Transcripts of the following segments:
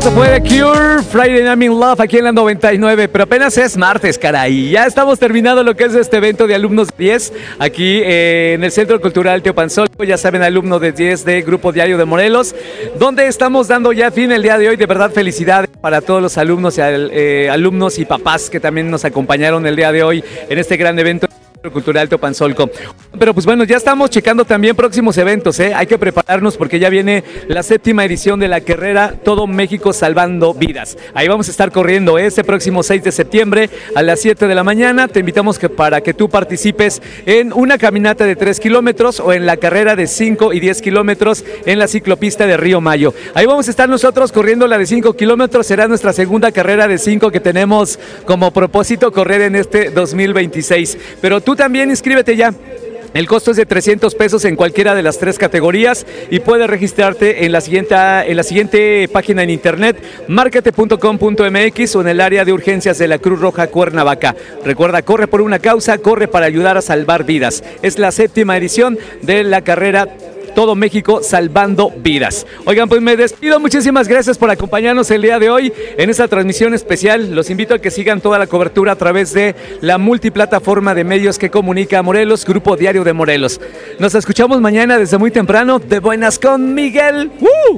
Esto fue The Cure, Friday Night in Love, aquí en la 99, pero apenas es martes, caray. Ya estamos terminando lo que es este evento de alumnos 10, aquí en el Centro Cultural Teopanzolco, ya saben, alumno de 10 de Grupo Diario de Morelos, donde estamos dando ya fin el día de hoy. De verdad, felicidades para todos los alumnos alumnos y papás que también nos acompañaron el día de hoy en este gran evento Cultural Teopanzolco. Pero pues bueno, ya estamos checando también próximos eventos, ¿eh? Hay que prepararnos porque ya viene la 7ª edición de la carrera Todo México Salvando Vidas. Ahí vamos a estar corriendo este próximo 6 de septiembre a las 7 de la mañana. Te invitamos para que tú participes en una caminata de 3 kilómetros o en la carrera de 5 y 10 kilómetros en la ciclopista de Río Mayo. Ahí vamos a estar nosotros corriendo la de 5 kilómetros. Será nuestra segunda carrera de 5 que tenemos como propósito correr en este 2026. Pero tú también inscríbete ya. El costo es de 300 pesos en cualquiera de las 3 categorías y puedes registrarte en la siguiente página en internet, markete.com.mx o en el área de urgencias de la Cruz Roja Cuernavaca. Recuerda, corre por una causa, corre para ayudar a salvar vidas. Es la 7ª edición de la carrera Todo México Salvando Vidas. Oigan, pues me despido. Muchísimas gracias por acompañarnos el día de hoy en esta transmisión especial. Los invito a que sigan toda la cobertura a través de la multiplataforma de medios que comunica a Morelos, Grupo Diario de Morelos. Nos escuchamos mañana desde muy temprano. De buenas con Miguel. ¡Woo!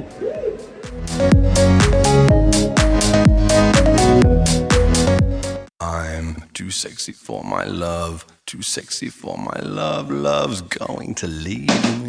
I'm too sexy for my love, too sexy for my love, love's going to leave me.